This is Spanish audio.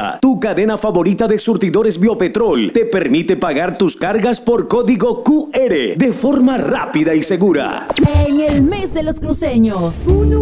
Ahora, tu cadena favorita de surtidores Biopetrol te permite pagar tus cargas por código QR de forma rápida y segura. En el mes de los cruceños.